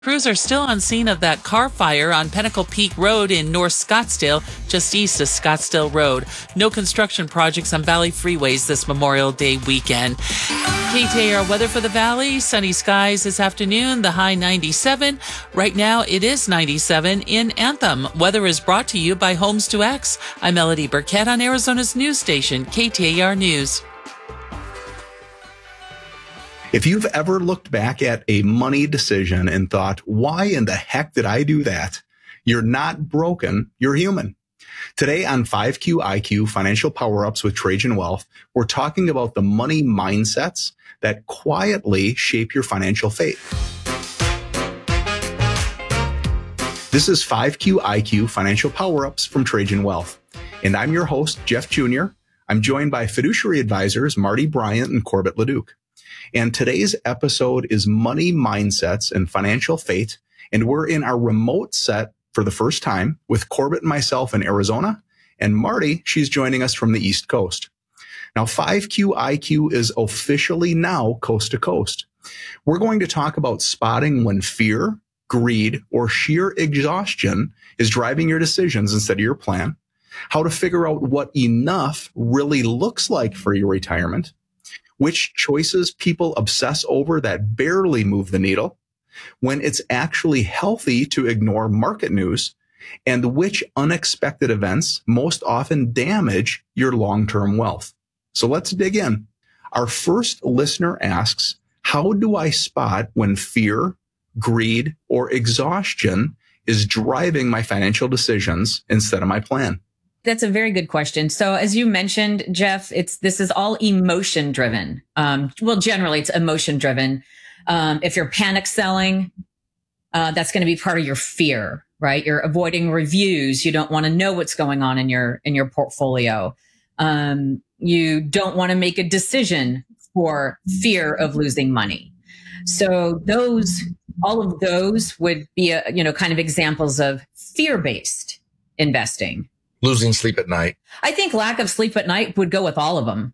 Crews are still on scene of that car fire on Pinnacle Peak Road in North Scottsdale, just east of Scottsdale Road. No construction projects on Valley freeways this Memorial Day weekend. KTAR weather for the Valley. Sunny skies this afternoon, the high 97. Right now it is 97 in Anthem. Weather is brought to you by Homes 2X. I'm Melody Burkett on Arizona's news station, KTAR News. If you've ever looked back at a money decision and thought, why in the heck did I do that? You're not broken, you're human. Today on 5Q IQ Financial Power-Ups with Trajan Wealth, we're talking about the money mindsets that quietly shape your financial fate. This is 5Q IQ Financial Power-Ups from Trajan Wealth, and I'm your host, Jeff Jr. I'm joined by fiduciary advisors Marty Bryant and Corbett Leduc. And today's episode is Money Mindsets and Financial Fate. And we're in our remote set for the first time with Corbett and myself in Arizona. And Marty, she's joining us from the East Coast. Now, 5Q IQ is officially now coast to coast. We're going to talk about spotting when fear, greed, or sheer exhaustion is driving your decisions instead of your plan, how to figure out what enough really looks like for your retirement, which choices people obsess over that barely move the needle, when it's actually healthy to ignore market news, and which unexpected events most often damage your long-term wealth. So let's dig in. Our first listener asks, how do I spot when fear, greed, or exhaustion is driving my financial decisions instead of my plan? That's a very good question. So as you mentioned, Jeff, this is all emotion driven. Generally it's emotion driven. If you're panic selling, that's going to be part of your fear, right? You're avoiding reviews. You don't want to know what's going on in your portfolio. You don't want to make a decision for fear of losing money. So all of those would be kind of examples of fear-based investing. Losing sleep at night. I think lack of sleep at night would go with all of them.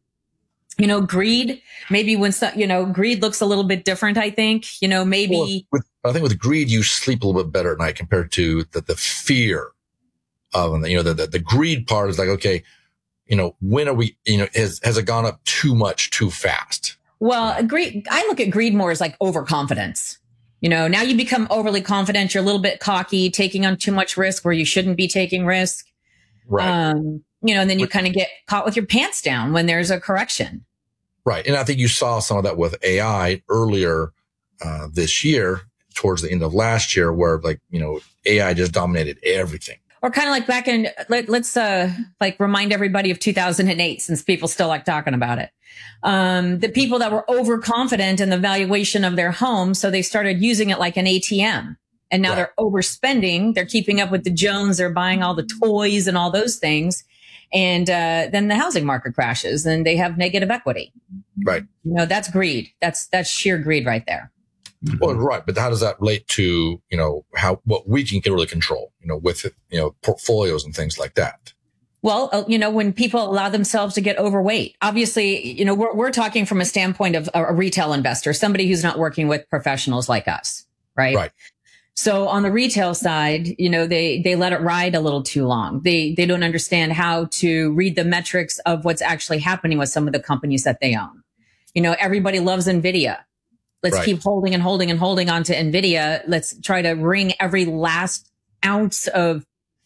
Greed, maybe greed looks a little bit different, I think. Maybe. I think with greed, you sleep a little bit better at night compared to the fear of, the greed part is like, okay, when are we, has it gone up too much too fast? Well, greed, I look at greed more as like overconfidence. Now you become overly confident. You're a little bit cocky, taking on too much risk where you shouldn't be taking risk. Right. And then you kind of get caught with your pants down when there's a correction. Right. And I think you saw some of that with AI earlier, this year, towards the end of last year, where AI just dominated everything. Or kind of like back in, let's remind everybody of 2008, since people still like talking about it. The people that were overconfident in the valuation of their home, so they started using it like an ATM. And now They're overspending. They're keeping up with the Jones. They're buying all the toys and all those things. And then the housing market crashes and they have negative equity. Right. That's greed. That's sheer greed right there. Well, right. But how does that relate to, what we can really control, with, portfolios and things like that? Well, when people allow themselves to get overweight, obviously, we're talking from a standpoint of a retail investor, somebody who's not working with professionals like us. Right. Right. So on the retail side, they let it ride a little too long. They don't understand how to read the metrics of what's actually happening with some of the companies that they own. Everybody loves NVIDIA. Let's keep holding and holding and holding on to NVIDIA. Let's try to wring every last ounce of,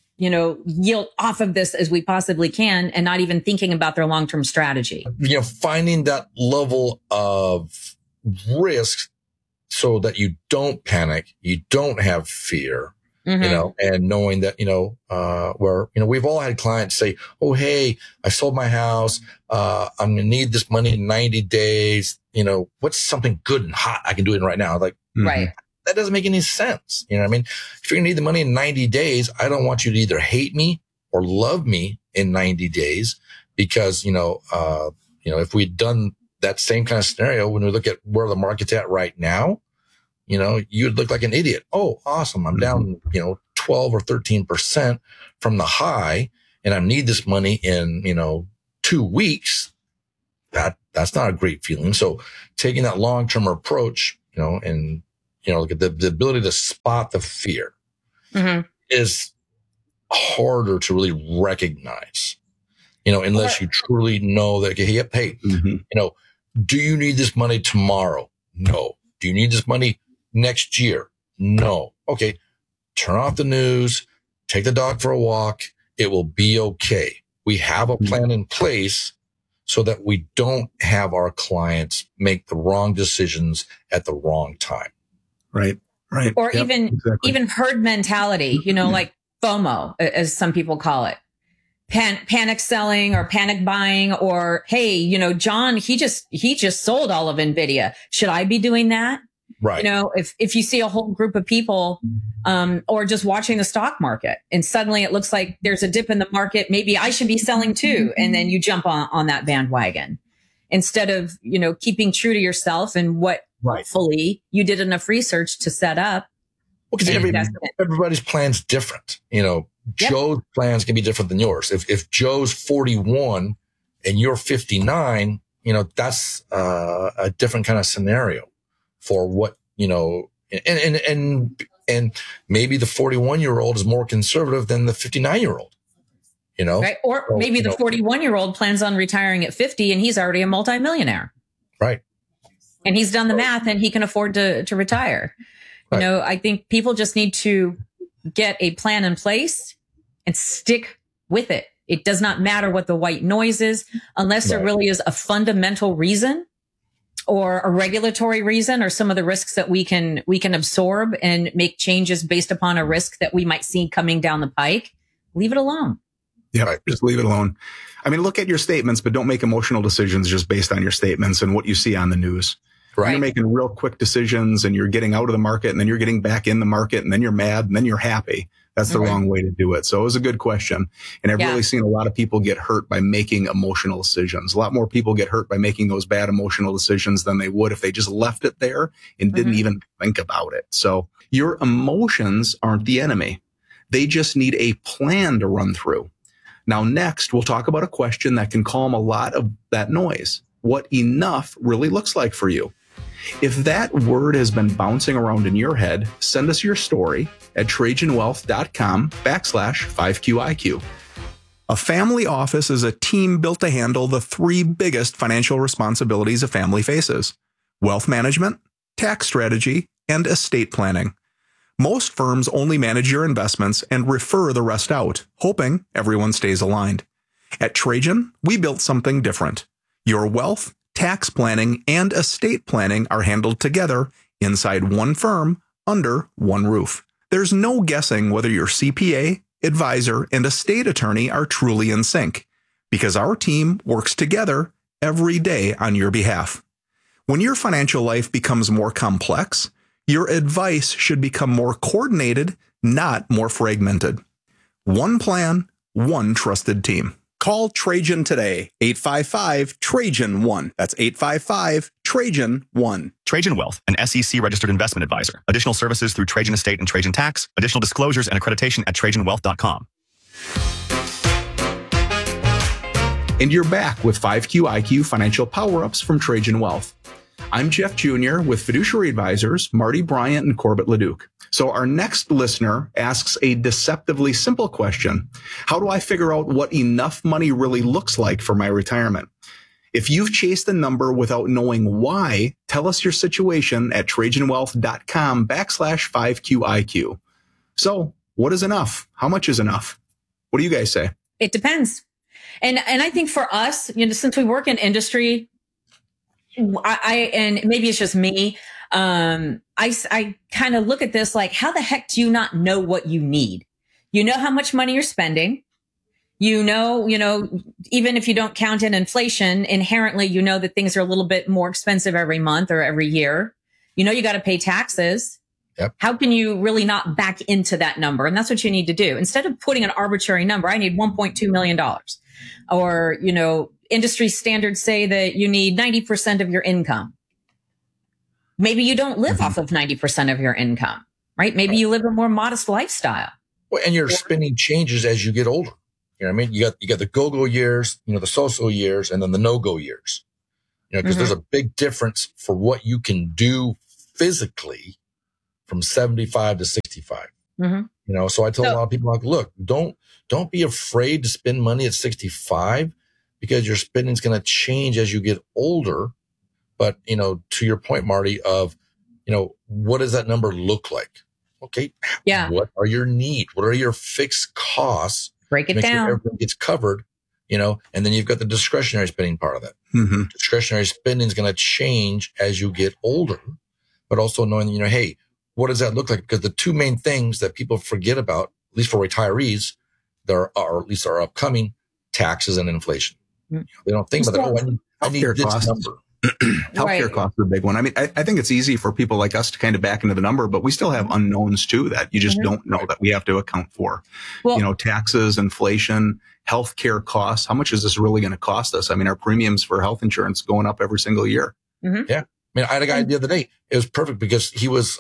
yield off of this as we possibly can, and not even thinking about their long-term strategy. Finding that level of risk so that you don't panic, you don't have fear, and knowing that, where, we've all had clients say, oh, hey, I sold my house. I'm going to need this money in 90 days. What's something good and hot I can do it right now? Like, right. That doesn't make any sense. If you're going to need the money in 90 days, I don't want you to either hate me or love me in 90 days because, if we'd done that same kind of scenario, when we look at where the market's at right now, you'd look like an idiot. Oh, awesome. I'm down, 12 or 13% from the high and I need this money in, 2 weeks. That's not a great feeling. So taking that long-term approach, and the ability to spot the fear is harder to really recognize, unless you truly know that, hey, do you need this money tomorrow? No. Do you need this money next year? No. Okay. Turn off the news, take the dog for a walk. It will be okay. We have a plan in place so that we don't have our clients make the wrong decisions at the wrong time. Right. Or even herd mentality, like FOMO, as some people call it. Panic selling or panic buying, or, hey, John, he just sold all of NVIDIA. Should I be doing that? Right. If you see a whole group of people, or just watching the stock market and suddenly it looks like there's a dip in the market, maybe I should be selling too. And then you jump on that bandwagon instead of, keeping true to yourself and what hopefully you did enough research to set up. Well, because everybody's plan's different. Joe's plans can be different than yours. If Joe's 41 and you're 59, that's a different kind of scenario for what, and maybe the 41-year-old is more conservative than the 59-year-old, Right. Or maybe the 41-year-old plans on retiring at 50 and he's already a multimillionaire. Right. And he's done the math and he can afford to retire. Right. I think people just need to get a plan in place and stick with it. It does not matter what the white noise is, unless there really is a fundamental reason or a regulatory reason or some of the risks that we can absorb and make changes based upon a risk that we might see coming down the pike. Leave it alone. Yeah, just leave it alone. I mean, look at your statements, but don't make emotional decisions just based on your statements and what you see on the news. Right. You're making real quick decisions and you're getting out of the market and then you're getting back in the market and then you're mad and then you're happy. That's the wrong way to do it. So it was a good question. And I've really seen a lot of people get hurt by making emotional decisions. A lot more people get hurt by making those bad emotional decisions than they would if they just left it there and didn't even think about it. So your emotions aren't the enemy. They just need a plan to run through. Now, next, we'll talk about a question that can calm a lot of that noise. What enough really looks like for you. If that word has been bouncing around in your head, send us your story at TrajanWealth.com/5QIQ. A family office is a team built to handle the three biggest financial responsibilities a family faces: wealth management, tax strategy, and estate planning. Most firms only manage your investments and refer the rest out, hoping everyone stays aligned. At Trajan, we built something different. Your wealth, tax planning, and estate planning are handled together inside one firm under one roof. There's no guessing whether your CPA, advisor, and estate attorney are truly in sync, because our team works together every day on your behalf. When your financial life becomes more complex, your advice should become more coordinated, not more fragmented. One plan, one trusted team. Call Trajan today, 855-TRAJAN-1. That's 855-TRAJAN-1. Trajan Wealth, an SEC-registered investment advisor. Additional services through Trajan Estate and Trajan Tax. Additional disclosures and accreditation at TrajanWealth.com. And you're back with 5QIQ Financial Power-Ups from Trajan Wealth. I'm Jeff Jr. with Fiduciary Advisors, Marty Bryant and Corbett Leduc. So our next listener asks a deceptively simple question. How do I figure out what enough money really looks like for my retirement? If you've chased a number without knowing why, tell us your situation at TrajanWealth.com/5QIQ. So what is enough? How much is enough? What do you guys say? It depends. And I think for us, since we work in industry, and maybe it's just me, I kind of look at this like, how the heck do you not know what you need? You know how much money you're spending. Even if you don't count in inflation, inherently, you know that things are a little bit more expensive every month or every year. You got to pay taxes. Yep. How can you really not back into that number? And that's what you need to do. Instead of putting an arbitrary number, I need $1.2 million. Or, industry standards say that you need 90% of your income. Maybe you don't live off of 90% of your income, right? Maybe you live a more modest lifestyle. Well, and your spending changes as you get older. You know what I mean? You got the go-go years, the so-so years, and then the no-go years. Because there's a big difference for what you can do physically from 75 to 65. Mm-hmm. You know, so I told a lot of people, like, look, don't be afraid to spend money at 65 because your spending is going to change as you get older. But, you know, to your point, Marty, of, you know, what does that number look like? Okay. Yeah. What are your needs? What are your fixed costs? Break it Make down. sure everything gets covered, you know, and then you've got the discretionary spending part of that. Mm-hmm. Discretionary spending is going to change as you get older, but also knowing, you know, hey, what does that look like? Because the two main things that people forget about, at least for retirees, there are, at least are upcoming, taxes and inflation. Mm. They don't think about that. I need Healthcare this costs. number. Healthcare costs are a big one. I mean, I think it's easy for people like us to kind of back into the number, but we still have unknowns too that you just don't know that we have to account for. Well, you know, taxes, inflation, healthcare costs. How much is this really going to cost us? I mean, our premiums for health insurance going up every single year. Mm-hmm. Yeah. I mean, I had a guy the other day. It was perfect because he was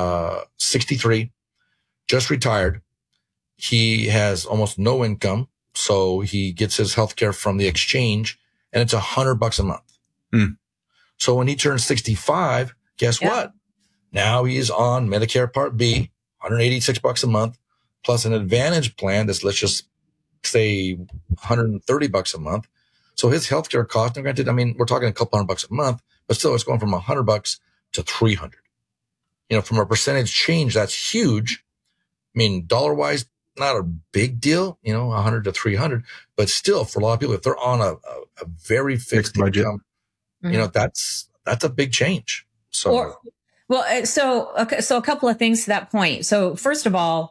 63, just retired. He has almost no income. So he gets his healthcare from the exchange and it's $100 a month. Mm. So when he turns 65, guess what? Now he's on Medicare Part B, $186 a month, plus an Advantage plan that's, let's just say, $130 a month. So his healthcare cost, and granted, I mean, we're talking a couple $100 a month, but still it's going from $100 to $300. You know, from a percentage change, that's huge. I mean, dollar wise, not a big deal, you know, 100 to 300, but still for a lot of people, if they're on a very fixed budget, income, you know, that's a big change. So, so a couple of things to that point. So first of all,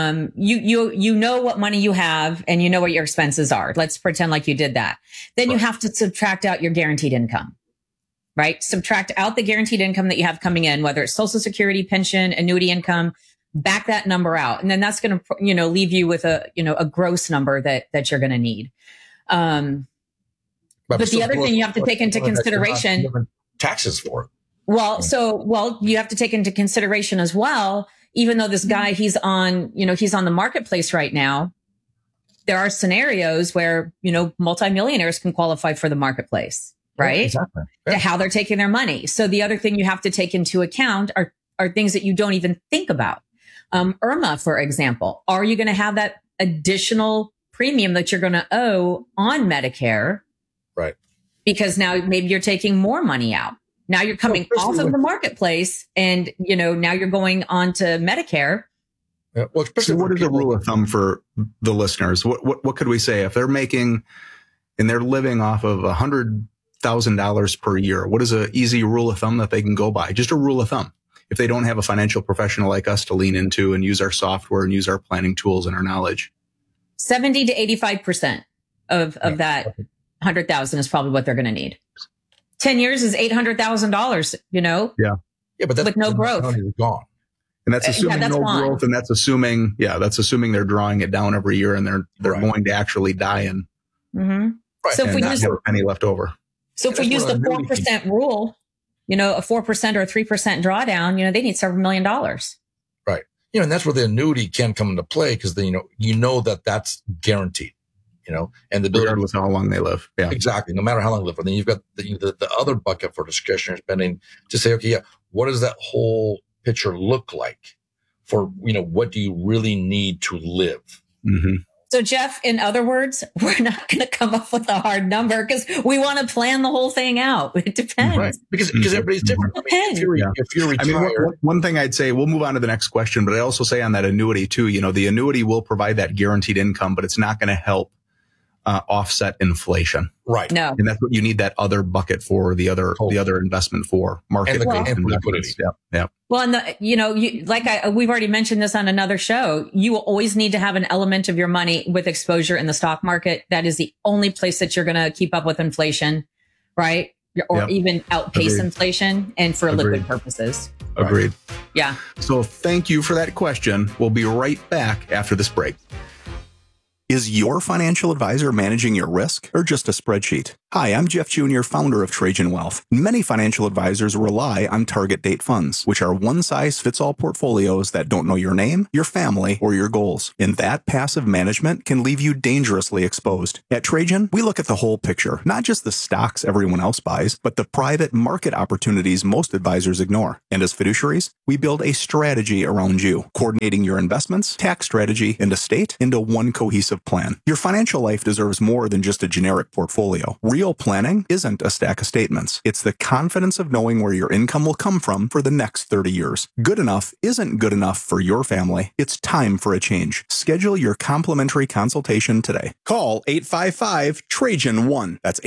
you know what money you have and you know what your expenses are. Let's pretend like you did that. Then you have to subtract out your guaranteed income, right? Subtract out the guaranteed income that you have coming in, whether it's Social Security, pension, annuity income, back that number out. And then that's going to, you know, leave you with a gross number that you're going to need. But the other thing you have to take into consideration, taxes for it. Well, you have to take into consideration as well, even though this guy, he's on the marketplace right now. There are scenarios where, you know, multimillionaires can qualify for the marketplace, right? Yeah, exactly. Yeah. How they're taking their money. So the other thing you have to take into account are things that you don't even think about. Irma, for example, are you going to have that additional premium that you're going to owe on Medicare? Right. Because now maybe you're taking more money out. Now you're coming off of the marketplace and, you know, now you're going on to Medicare. Yeah. Well, so what is a rule of thumb for the listeners? What could we say if they're making and they're living off of $100,000 per year? What is an easy rule of thumb that they can go by? Just a rule of thumb. If they don't have a financial professional like us to lean into and use our software and use our planning tools and our knowledge. 70 to 85% of that 100,000 is probably what they're going to need. 10 years is $800,000, you know? Yeah. Yeah, but that's with no growth. Gone. And that's assuming no growth. And that's assuming they're drawing it down every year and they're going to actually die and, so if we not use have a penny left over. So if we use the 4% rule, you know, a 4% or a 3% drawdown, you know, they need several $1 million. Right. You know, and that's where the annuity can come into play because then, you know that that's guaranteed, you know, and the regardless of how long they live. Yeah, exactly. No matter how long they live. And then you've got the other bucket for discretionary spending to say, okay, yeah, what does that whole picture look like for, you know, what do you really need to live? Mm-hmm. So Jeff, in other words, we're not going to come up with a hard number because we want to plan the whole thing out. It depends. Right. Because everybody's different. It depends. If you're retired. I mean, one thing I'd say, we'll move on to the next question, but I also say on that annuity too, you know, the annuity will provide that guaranteed income, but it's not going to help offset inflation. Right. No. And that's what you need that other bucket for, the other investment for, market and liquidity. Yeah. Well, and we've already mentioned this on another show. You will always need to have an element of your money with exposure in the stock market. That is the only place that you're going to keep up with inflation, right? Or even outpace inflation, and for liquid purposes. Agreed. Yeah. So thank you for that question. We'll be right back after this break. Is your financial advisor managing your risk or just a spreadsheet? Hi, I'm Jeff Jr., founder of Trajan Wealth. Many financial advisors rely on target date funds, which are one-size-fits-all portfolios that don't know your name, your family, or your goals. And that passive management can leave you dangerously exposed. At Trajan, we look at the whole picture, not just the stocks everyone else buys, but the private market opportunities most advisors ignore. And as fiduciaries, we build a strategy around you, coordinating your investments, tax strategy, and estate into one cohesive plan. Your financial life deserves more than just a generic portfolio. Real planning isn't a stack of statements. It's the confidence of knowing where your income will come from for the next 30 years. Good enough isn't good enough for your family. It's time for a change. Schedule your complimentary consultation today. Call 855-TRAJAN-1. That's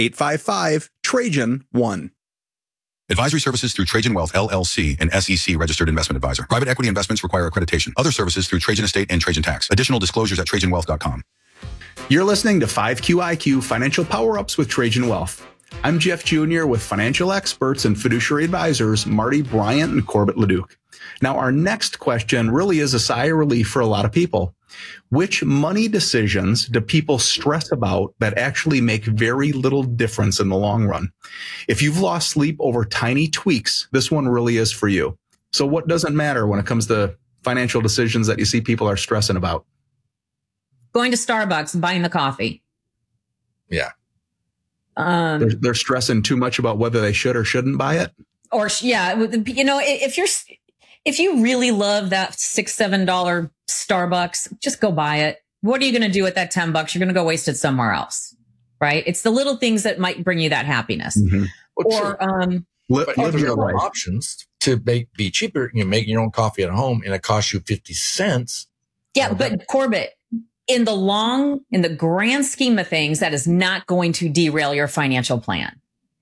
855-TRAJAN-1. Advisory services through Trajan Wealth, LLC, an SEC registered investment advisor. Private equity investments require accreditation. Other services through Trajan Estate and Trajan Tax. Additional disclosures at TrajanWealth.com. You're listening to 5QIQ Financial Power-Ups with Trajan Wealth. I'm Jeff Jr. with financial experts and fiduciary advisors Marty Bryant and Corbett Leduc. Now, our next question really is a sigh of relief for a lot of people. Which money decisions do people stress about that actually make very little difference in the long run? If you've lost sleep over tiny tweaks, this one really is for you. So what doesn't matter when it comes to financial decisions that you see people are stressing about? Going to Starbucks and buying the coffee. Yeah. They're stressing too much about whether they should or shouldn't buy it. Or yeah, you know, if you really love that $6-7 Starbucks, just go buy it. What are you going to do with that $10? You're going to go waste it somewhere else, right? It's the little things that might bring you that happiness. Mm-hmm. Or but there's other options to be cheaper. You make your own coffee at home, and it costs you 50 cents. Yeah, but Corbett, in the grand scheme of things, that is not going to derail your financial plan.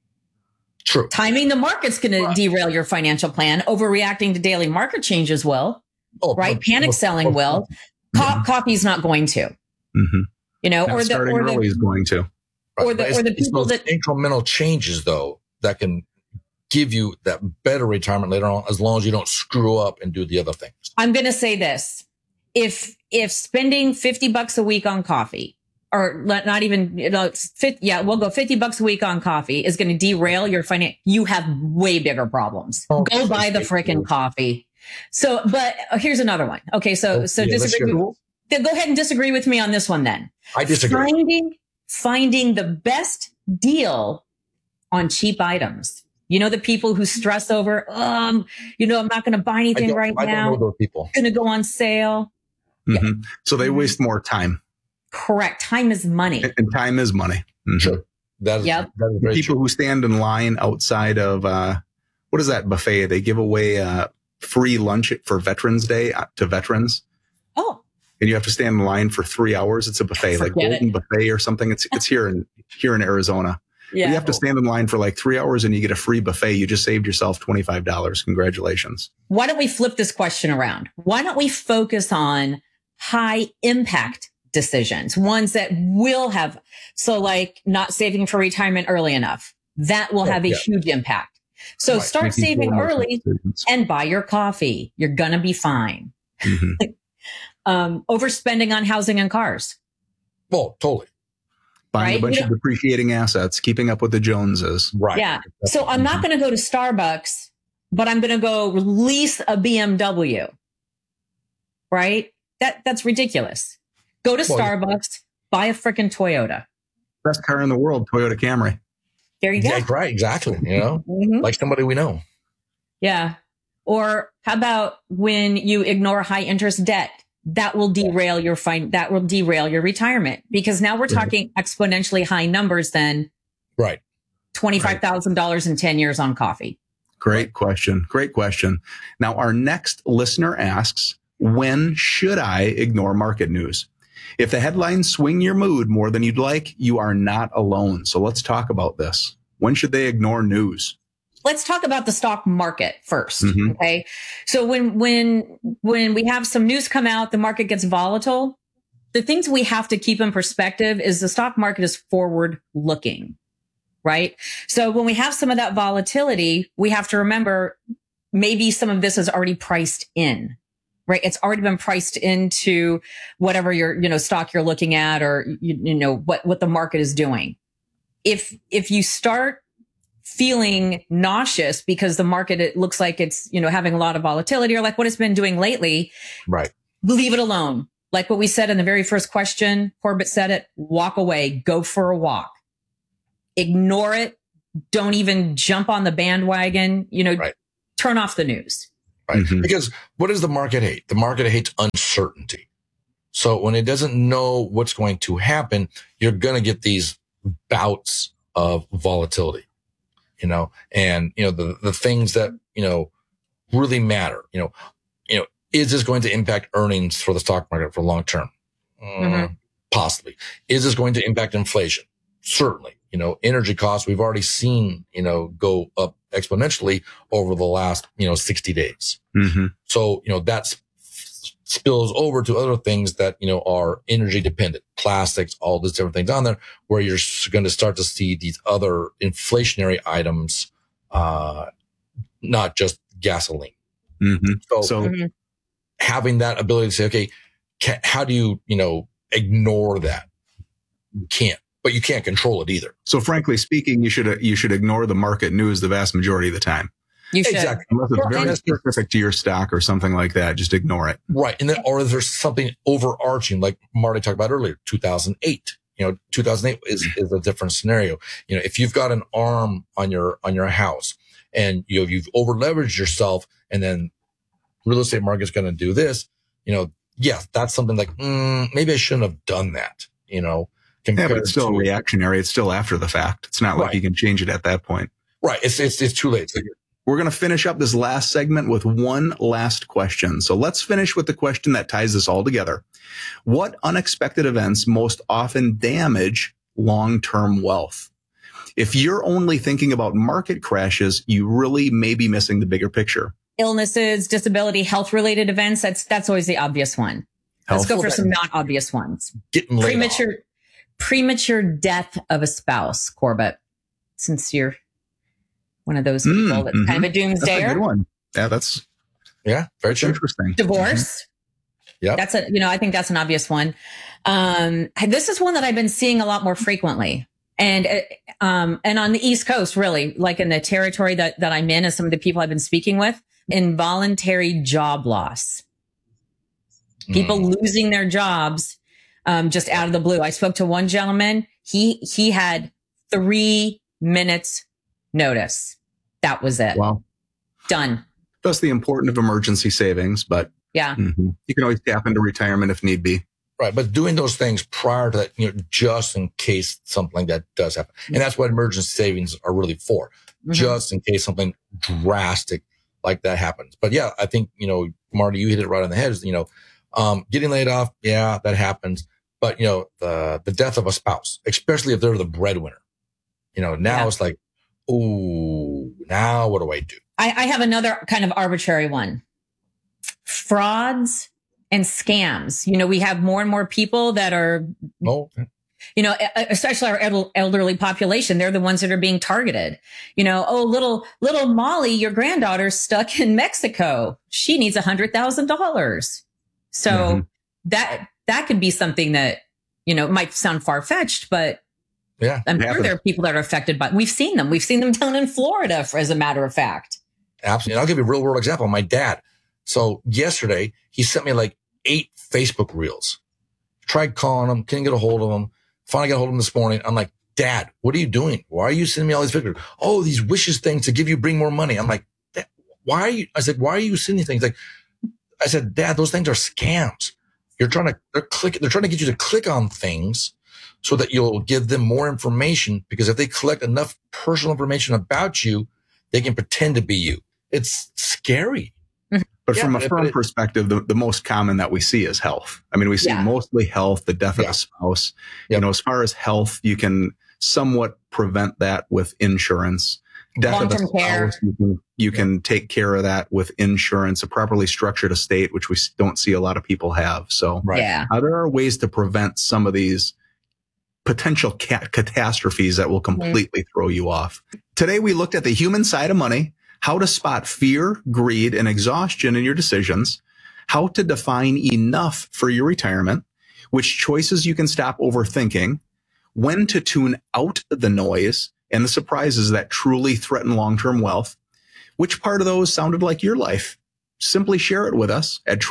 True. Timing the market's going to derail your financial plan. Overreacting to daily market changes will, right? Panic selling will. Coffee's not going to. Mm-hmm. You know, or early is going to. Or the people that incremental changes though that can give you that better retirement later on, as long as you don't screw up and do the other things. I'm going to say this: if spending $50 a week on coffee, or not even, we'll go $50 a week on coffee is going to derail your finance, you have way bigger problems. Go buy the frickin' coffee. So, but here's another one. Okay. So disagree. Go ahead and disagree with me on this one then. I disagree. Finding the best deal on cheap items. You know, the people who stress over, I'm not going to buy anything right now. I don't know those people. It's going to go on sale. Mm-hmm. Yeah. So they waste more time. Correct. Time is money. And time is money. Mm-hmm. Sure. That is very people true. who stand in line outside of, what is that buffet? They give away free lunch for Veterans Day to veterans. Oh. And you have to stand in line for 3 hours. It's a buffet, like Golden Buffet or something. It's here in Arizona. Yeah. You have to stand in line for like 3 hours and you get a free buffet. You just saved yourself $25. Congratulations. Why don't we flip this question around? Why don't we focus on high impact decisions, ones that will have, so like not saving for retirement early enough, that will have a huge impact. So start saving early and buy your coffee. You're going to be fine. Mm-hmm. Overspending on housing and cars. Well, totally. Buying a bunch of depreciating assets, keeping up with the Joneses. Right. Yeah. So I'm not going to go to Starbucks, but I'm going to go lease a BMW. Right? That's ridiculous. Go to Starbucks, buy a freaking Toyota. Best car in the world, Toyota Camry. There you go. Yeah, right. Exactly. You know, like somebody we know. Yeah. Or how about when you ignore high interest debt? That will derail your retirement, because now we're talking exponentially high numbers than $25,000 in 10 years on coffee. Great question. Now, our next listener asks, when should I ignore market news? If the headlines swing your mood more than you'd like, you are not alone. So let's talk about this. When should they ignore news? Let's talk about the stock market first. Mm-hmm. Okay. So when we have some news come out, the market gets volatile. The things we have to keep in perspective is the stock market is forward looking, right? So when we have some of that volatility, we have to remember maybe some of this is already priced in, right? It's already been priced into whatever stock you're looking at, or, what the market is doing. if you start feeling nauseous because the market, it looks like it's, having a lot of volatility, or like what it's been doing lately, Right. leave it alone. Like what we said in the very first question, Corbett said it, walk away, go for a walk, ignore it. Don't even jump on the bandwagon, Right. Turn off the news. Right. Mm-hmm. Because what does the market hate? The market hates uncertainty. So when it doesn't know what's going to happen, you're going to get these bouts of volatility, and, the things that, really matter, is this going to impact earnings for the stock market for long term? Possibly. Is this going to impact inflation? Certainly. Energy costs, we've already seen, go up exponentially over the last, 60 days. Mm-hmm. So, that spills over to other things that, are energy dependent, plastics, all these different things on there, where you're going to start to see these other inflationary items, not just gasoline. Mm-hmm. So having that ability to say, okay, how do you, ignore that? You can't. But you can't control it either. So frankly speaking, you should ignore the market news the vast majority of the time. You should. Exactly. Unless it's very specific to your stock or something like that, just ignore it. Right. And then, or there's something overarching, like Marty talked about earlier, 2008. 2008 is a different scenario. If you've got an arm on your house and you've over leveraged yourself, and then real estate market's going to do this, yeah, that's something like, maybe I shouldn't have done that, Yeah, but it's still reactionary. It's still after the fact. It's not like you can change it at that point. Right. It's too late. We're going to finish up this last segment with one last question. So let's finish with the question that ties this all together. What unexpected events most often damage long-term wealth? If you're only thinking about market crashes, you really may be missing the bigger picture. Illnesses, disability, health-related events. That's always the obvious one. Let's go for some non-obvious ones. Getting laid off. Premature death of a spouse, Corbett, since you're one of those people that's kind of a doomsdayer. That's a good one. Yeah, that's very true. Interesting. Divorce. Yeah. That's I think that's an obvious one. This is one that I've been seeing a lot more frequently. And on the East Coast, really, like in the territory that I'm in, and some of the people I've been speaking with, involuntary job loss. People losing their jobs just out of the blue. I spoke to one gentleman. He had 3 minutes notice. That was it. Wow. Done. That's the importance of emergency savings, but yeah, you can always tap into retirement if need be. Right. But doing those things prior to that, just in case something like that does happen. And that's what emergency savings are really for, just in case something drastic like that happens. But yeah, I think, Marty, you hit it right on the head. Getting laid off. Yeah, that happens. But, the death of a spouse, especially if they're the breadwinner, now it's like, ooh, now what do I do? I have another kind of arbitrary one. Frauds and scams. We have more and more people that are, especially our elderly population. They're the ones that are being targeted. Little Molly, your granddaughter's stuck in Mexico. She needs $100,000. So that could be something that, might sound far-fetched, but yeah, I'm sure there are people that are affected by. We've seen them down in Florida, as a matter of fact. Absolutely. I'll give you a real world example. My dad. So yesterday he sent me like 8 Facebook reels. Tried calling him, couldn't get a hold of him. Finally got a hold of him this morning. I'm like, Dad, what are you doing? Why are you sending me all these pictures? Oh, these wishes things to bring more money. I'm like, why are you sending these things? I said, Dad, those things are scams. They're trying to get you to click on things so that you'll give them more information, because if they collect enough personal information about you, they can pretend to be you. It's scary. But from a firm perspective, the most common that we see is health. I mean, we see mostly health, the death of a spouse. As far as health, you can somewhat prevent that with insurance. Death of a spouse, you can take care of that with insurance, a properly structured estate, which we don't see a lot of people have. So there are ways to prevent some of these potential catastrophes that will completely throw you off. Today, we looked at the human side of money, how to spot fear, greed, and exhaustion in your decisions, how to define enough for your retirement, which choices you can stop overthinking, when to tune out the noise and the surprises that truly threaten long-term wealth. Which part of those sounded like your life? Simply share it with us at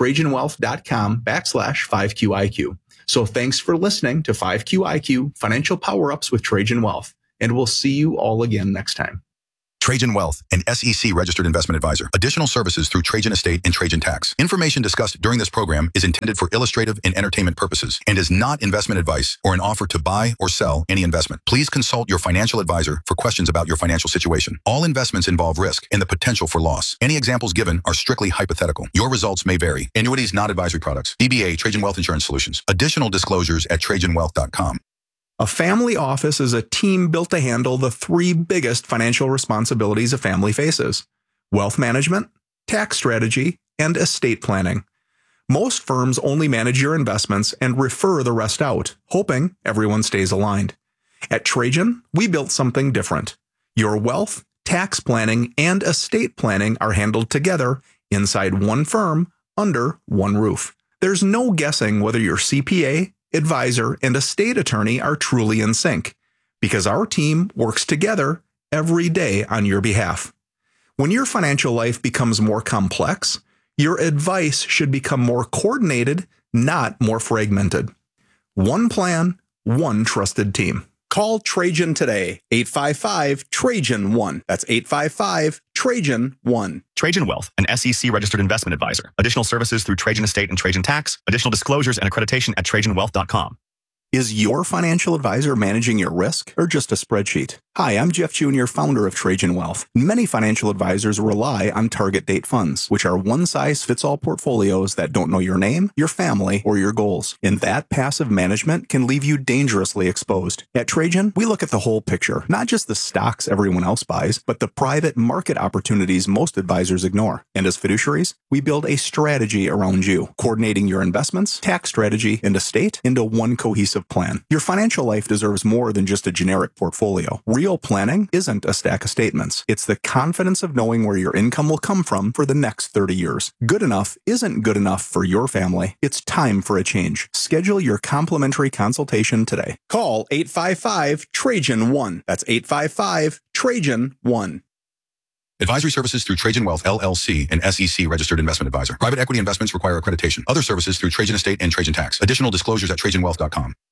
TrajanWealth.com/5QIQ. So thanks for listening to 5QIQ Financial Power-Ups with Trajan Wealth, and we'll see you all again next time. Trajan Wealth, an SEC registered investment advisor. Additional services through Trajan Estate and Trajan Tax. Information discussed during this program is intended for illustrative and entertainment purposes and is not investment advice or an offer to buy or sell any investment. Please consult your financial advisor for questions about your financial situation. All investments involve risk and the potential for loss. Any examples given are strictly hypothetical. Your results may vary. Annuities not advisory products. DBA Trajan Wealth Insurance Solutions. Additional disclosures at TrajanWealth.com. A family office is a team built to handle the three biggest financial responsibilities a family faces: wealth management, tax strategy, and estate planning. Most firms only manage your investments and refer the rest out, hoping everyone stays aligned. At Trajan, we built something different. Your wealth, tax planning, and estate planning are handled together inside one firm under one roof. There's no guessing whether your CPA, advisor, and estate attorney are truly in sync, because our team works together every day on your behalf. When your financial life becomes more complex, your advice should become more coordinated, not more fragmented. One plan, one trusted team. Call Trajan today, 855-TRAJAN-1. That's 855-TRAJAN-1. Trajan Wealth, an SEC registered investment advisor. Additional services through Trajan Estate and Trajan Tax. Additional disclosures and accreditation at TrajanWealth.com. Is your financial advisor managing your risk or just a spreadsheet? Hi, I'm Jeff Jr., founder of Trajan Wealth. Many financial advisors rely on target date funds, which are one-size-fits-all portfolios that don't know your name, your family, or your goals. And that passive management can leave you dangerously exposed. At Trajan, we look at the whole picture, not just the stocks everyone else buys, but the private market opportunities most advisors ignore. And as fiduciaries, we build a strategy around you, coordinating your investments, tax strategy, and estate into one cohesive plan. Your financial life deserves more than just a generic portfolio. Real planning isn't a stack of statements. It's the confidence of knowing where your income will come from for the next 30 years. Good enough isn't good enough for your family. It's time for a change. Schedule your complimentary consultation today. Call 855-TRAJAN-1. That's 855-TRAJAN-1. Advisory services through Trajan Wealth, LLC, an SEC registered investment advisor. Private equity investments require accreditation. Other services through Trajan Estate and Trajan Tax. Additional disclosures at TrajanWealth.com.